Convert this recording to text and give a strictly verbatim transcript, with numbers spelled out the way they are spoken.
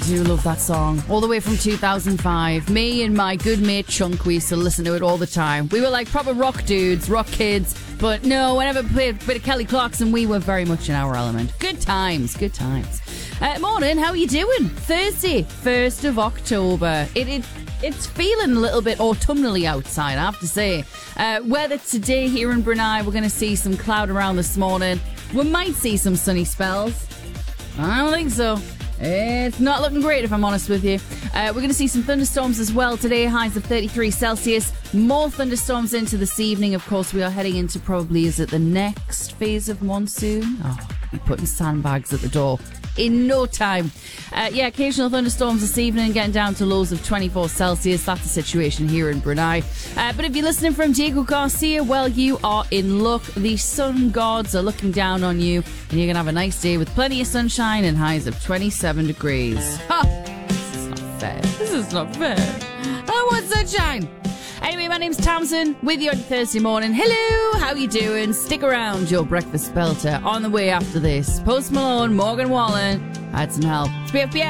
do love that song. All the way from two thousand five. Me and my good mate Chunk, we used to listen to it all the time. We were like proper rock dudes, rock kids. But no, whenever we played a bit of Kelly Clarkson, we were very much in our element. Good times, good times. Uh, morning, how are you doing? Thursday, first of October. It, it It's feeling a little bit autumnally outside, I have to say. Uh, weather today here in Brunei, we're going to see some cloud around this morning. We might see some sunny spells. I don't think so. It's not looking great, if I'm honest with you. Uh, we're going to see some thunderstorms as well today, highs of thirty-three Celsius. More thunderstorms into this evening. Of course, we are heading into probably, is it the next phase of monsoon? Oh, I'll be putting sandbags at the door in no time. Uh, yeah, occasional thunderstorms this evening, getting down to lows of twenty-four Celsius. That's the situation here in Brunei. Uh, but if you're listening from Diego Garcia, well, you are in luck. The sun gods are looking down on you, and you're going to have a nice day with plenty of sunshine and highs of twenty-seven degrees. Ha! This is not fair. This is not fair. I want sunshine. Anyway, my name's Tamsin with you on Thursday morning. Hello, how you doing? Stick around, your breakfast belter. On the way after this, Post Malone, Morgan Wallen. I had some help. It's B F B S.